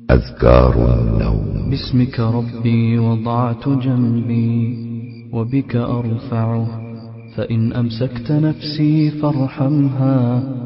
أذكار النوم. باسمك ربي وضعت جنبي وبك أرفعه، فإن أمسكت نفسي فارحمها